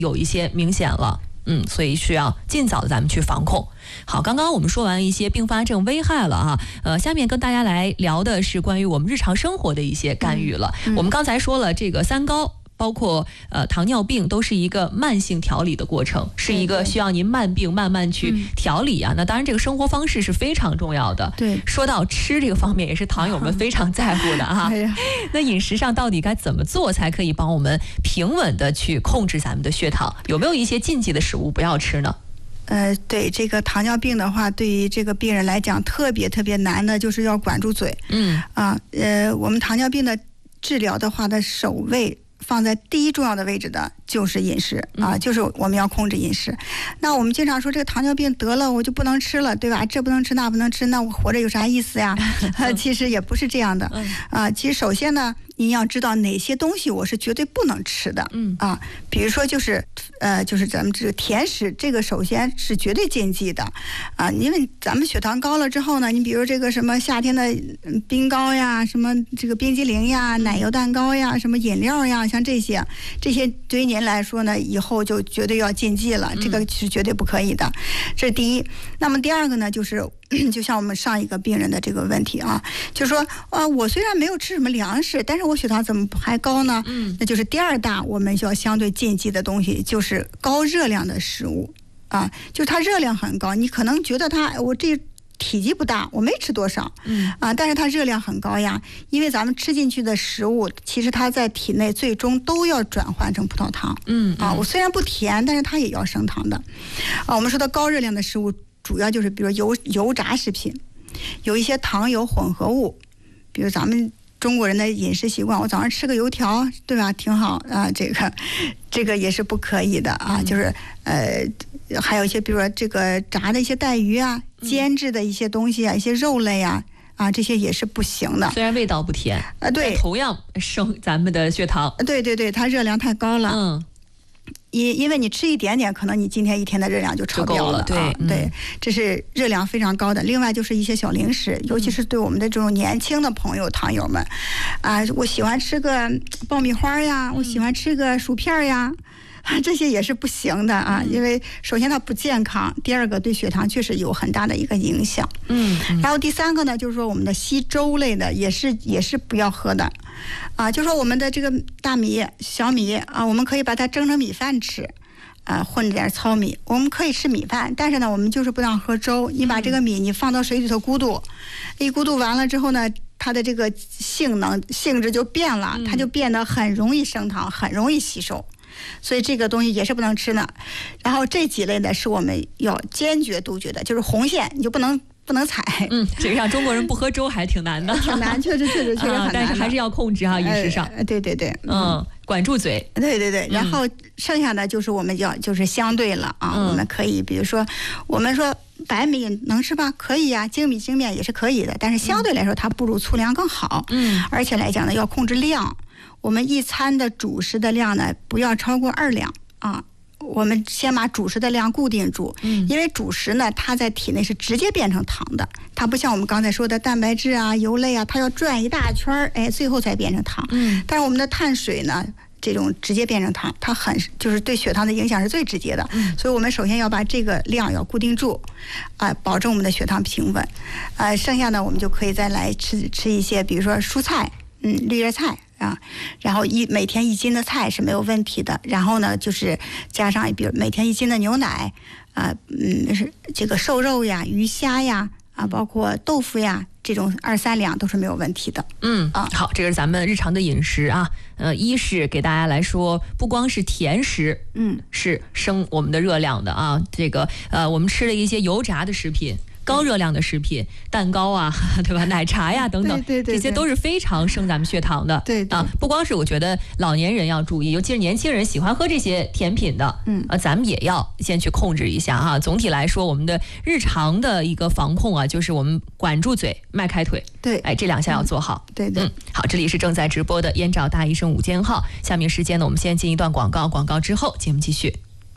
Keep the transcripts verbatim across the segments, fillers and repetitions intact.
有一些明显了。嗯，所以需要尽早的咱们去防控。好，刚刚我们说完一些并发症危害了哈，呃，下面跟大家来聊的是关于我们日常生活的一些干预了。嗯嗯、我们刚才说了这个三高。包括呃糖尿病都是一个慢性调理的过程，是一个需要您慢病慢慢去调理啊。那当然，这个生活方式是非常重要的。 对， 说到吃这个方面，也是糖友们非常在乎的哈。 哎、 那饮食上到底该怎么做才可以帮我们平稳的去控制咱们的血糖？有没有一些禁忌的食物不要吃呢？ 呃，对这个糖尿病的话，对于这个病人来讲，特别特别难的就是要管住嘴。 嗯啊，呃，我们糖尿病的治疗的话的首位。放在第一重要的位置的就是饮食啊，就是我们要控制饮食。那我们经常说这个糖尿病得了我就不能吃了，对吧？这不能吃那不能吃，那我活着有啥意思呀？其实也不是这样的啊。其实首先呢，您要知道哪些东西我是绝对不能吃的， 嗯啊，比如说就是呃就是咱们这个甜食，这个首先是绝对禁忌的啊，因为咱们血糖高了之后呢，你比如这个什么夏天的冰糕呀，什么这个冰激凌呀、奶油蛋糕呀、什么饮料呀，像这些这些对于您来说呢，以后就绝对要禁忌了，这个是绝对不可以的，这是第一。那么第二个呢，就是就像我们上一个病人的这个问题啊，就是说呃我虽然没有吃什么粮食，但是我血糖怎么还高呢？ 嗯， 那就是第二大我们需要相对禁忌的东西，就是高热量的食物啊，就是它热量很高，你可能觉得它我这体积不大，我没吃多少， 嗯啊，但是它热量很高呀，因为咱们吃进去的食物，其实它在体内最终都要转换成葡萄糖， 嗯啊，我虽然不甜，但是它也要升糖的，啊，我们说的高热量的食物，主要就是比如油油炸食品，有一些糖油混合物，比如咱们中国人的饮食习惯，我早上吃个油条，对吧？挺好啊，这个这个也是不可以的啊，就是呃。还有一些比如说这个炸的一些带鱼啊，煎制的一些东西啊，一些肉类啊，啊这些也是不行的。 虽然味道不甜啊，对， 同样升咱们的血糖。 对对对，它热量太高了。 嗯， 因因为你吃一点点，可能你今天一天的热量就超标了。 了对、 啊嗯、 对，这是热量非常高的。另外就是一些小零食，尤其是对我们的这种年轻的朋友糖友们，啊，我喜欢吃个爆米花呀，我喜欢吃个薯片呀。这些也是不行的啊，因为首先它不健康，第二个对血糖确实有很大的一个影响。 嗯， 然后第三个呢，就是说我们的稀粥类的也是也是不要喝的，啊，就是说我们的这个大米、小米啊，我们可以把它蒸成米饭吃，啊，混着点糙米，我们可以吃米饭，但是呢，我们就是不让喝粥。你把这个米你放到水里头咕嘟，一咕嘟完了之后呢，它的这个性能性质就变了，它就变得很容易升糖，很容易吸收。所以这个东西也是不能吃的。然后这几类呢是我们要坚决杜绝的，就是红线你就不能不能踩。 嗯，这个让中国人不喝粥还挺难的， 挺难，确实确实确实很难、啊。 但是还是要控制哈、啊、饮食上、 呃。对对对， 嗯，嗯管住嘴。 对对对，然后剩下的就是我们要就是相对了啊， 嗯、 我们可以比如说我们说白米能吃吧？可以呀、啊，精米精面也是可以的，但是相对来说它不如粗粮更好。 嗯， 而且来讲呢，要控制量。我们一餐的主食的量呢，不要超过二两啊。我们先把主食的量固定住， 嗯， 因为主食呢，它在体内是直接变成糖的，它不像我们刚才说的蛋白质啊、油类啊，它要转一大圈儿，哎，最后才变成糖。 嗯， 但是我们的碳水呢，这种直接变成糖，它很就是对血糖的影响是最直接的。 嗯， 所以我们首先要把这个量要固定住，啊、呃，保证我们的血糖平稳。呃，剩下呢，我们就可以再来吃吃一些，比如说蔬菜，嗯，绿叶菜。啊，然后一每天一斤的菜是没有问题的。然后呢，就是加上比如每天一斤的牛奶，啊，嗯，是这个瘦肉呀、鱼虾呀，啊，包括豆腐呀，这种二三两都是没有问题的。 嗯啊， 好，这个是咱们日常的饮食啊。呃，一是给大家来说，不光是甜食， 嗯， 是升我们的热量的啊。这个呃，我们吃了一些油炸的食品。高热量的食品，蛋糕啊，对吧？奶茶呀等等， 对对对对， 这些都是非常升咱们血糖的。 对, 对啊，不光是我觉得老年人要注意，尤其是年轻人喜欢喝这些甜品的， 嗯， 啊，咱们也要先去控制一下哈。总体来说，我们的日常的一个防控啊，就是我们管住嘴，迈开腿， 对， 哎，这两项要做好。 嗯、对对、 嗯，好，这里是正在直播的燕赵大医生午间号，下面时间呢，我们先进一段广告，广告之后节目继续。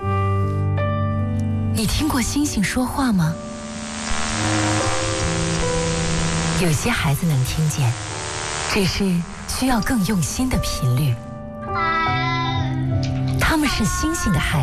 你听过星星说话吗？有些孩子能听见，只是需要更用心的频率。他们们是星星的孩子。